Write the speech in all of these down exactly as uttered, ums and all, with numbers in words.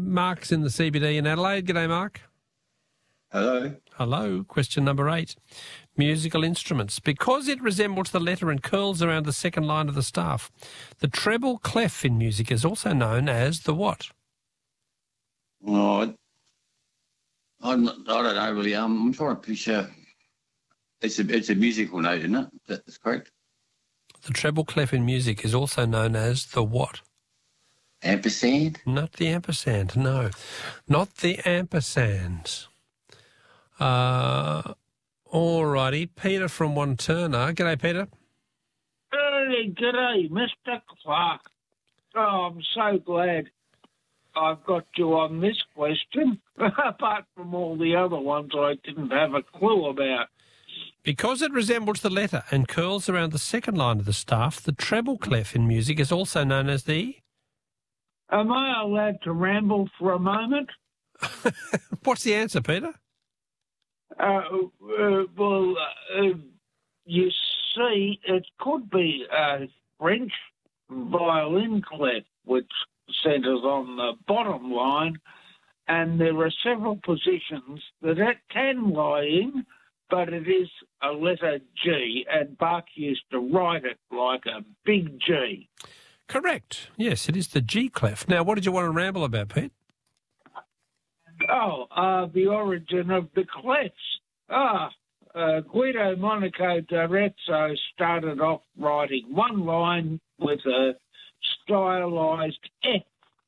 Mark's in the C B D in Adelaide. G'day, Mark. Hello. Hello. Question number eight. Musical instruments. Because it resembles the letter and curls around the second line of the staff, the treble clef in music is also known as the what? Oh, I'm not, I don't know really. Um, I'm trying to picture. It's a it's a musical note, isn't it? That's correct. The treble clef in music is also known as the what? Ampersand? Not the ampersand, no. Not the ampersand. Uh, all righty. Peter from Wanturna. G'day, Peter. Hey, g'day, Mister Clark. Oh, I'm so glad I've got you on this question. Apart from all the other ones I didn't have a clue about. Because it resembles the letter and curls around the second line of the staff, the treble clef in music is also known as the... Am I allowed to ramble for a moment? What's the answer, Peter? Uh, uh, well, uh, you see, it could be a French violin clef, which centres on the bottom line, and there are several positions that it can lie in, but it is a letter G, and Bach used to write it like a big G. Correct. Yes, it is the G clef. Now, what did you want to ramble about, Pete? Oh, uh, the origin of the clefs. Ah, uh, Guido Monaco d'Arezzo started off writing one line with a stylised F.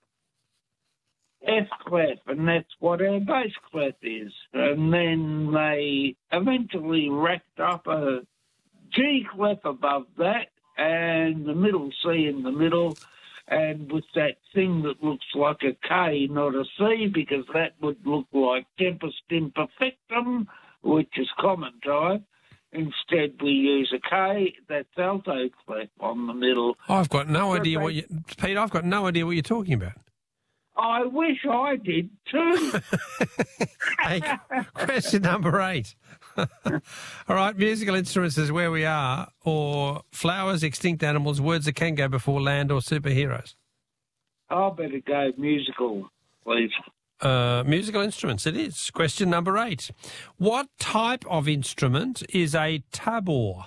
F clef, and that's what our bass clef is. And then they eventually racked up a G clef above that and the middle C in the middle, and with that thing that looks like a K, not a C, because that would look like tempus imperfectum, which is common type. Instead, we use a K, that's alto clef on the middle. I've got no But idea they- what you... Pete, I've got no idea what you're talking about. I wish I did too. Hey, question number eight. All right, musical instruments is where we are, or flowers, extinct animals, words that can go before land, or superheroes. I better go musical, please. Uh, musical instruments, it is. Question number eight. What type of instrument is a tabor?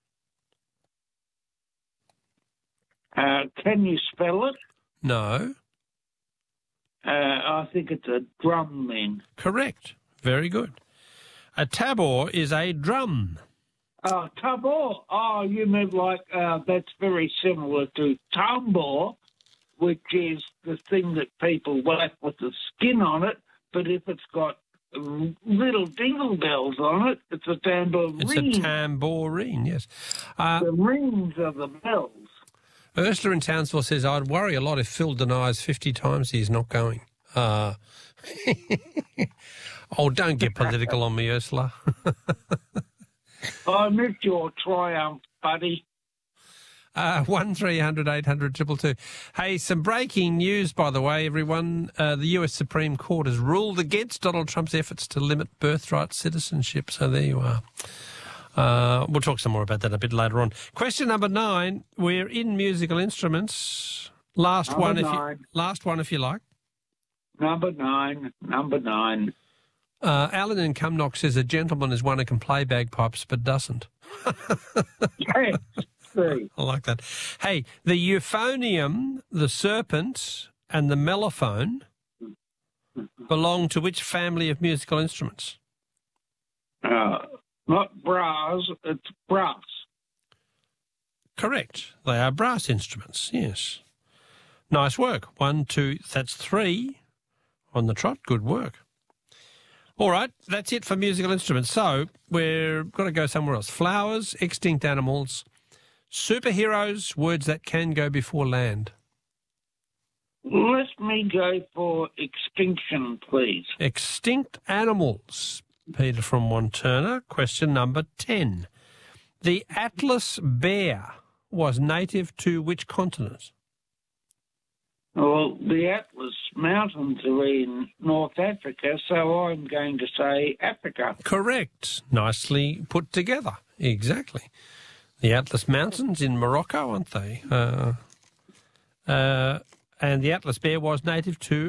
Uh, can you spell it? No. Uh, I think it's a drum then. Correct. Very good. A tabor is a drum. Oh, tabor. Oh, you mean like uh, that's very similar to tambor, which is the thing that people whack with the skin on it, but if it's got um, little dingle bells on it, it's a tambourine. It's a tambourine, yes. Uh, The rings are the bells. Ursula in Townsville says, I'd worry a lot if Phil denies fifty times he's not going. Uh, oh, don't get political on me, Ursula. I missed your triumph, buddy. Uh, one three hundred eight hundred two two two. Hey, some breaking news, by the way, everyone. Uh, the U S Supreme Court has ruled against Donald Trump's efforts to limit birthright citizenship. So there you are. Uh, we'll talk some more about that a bit later on. Question number nine. We're in musical instruments. Last Number one, if you nine. last one, if you like. Number nine, number nine. Uh, Alan in Cumnock says a gentleman is one who can play bagpipes but doesn't. Yes, see. I like that. Hey, the euphonium, the serpent, and the mellophone belong to which family of musical instruments? Uh, not brass, it's brass. Correct. They are brass instruments, yes. Nice work. One, two, that's three on the trot. Good work. All right, that's it for musical instruments. So we're going to go somewhere else. Flowers, extinct animals, superheroes, words that can go before land. Let me go for extinction, please. Extinct animals. Peter from Wanturna. Question number ten. The Atlas bear was native to which continent? Well, the Atlas Mountains are in North Africa, so I'm going to say Africa. Correct. Nicely put together. Exactly. The Atlas Mountains in Morocco, aren't they? Uh, uh, and the Atlas bear was native to